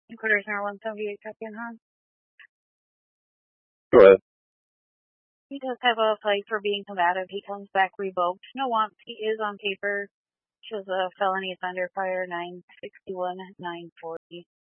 Quarters Number 178, Captain Han. Go ahead. He does have a fight for being combative. He comes back revoked. No wants. He is on paper. Shows a felony under fire 961, 940.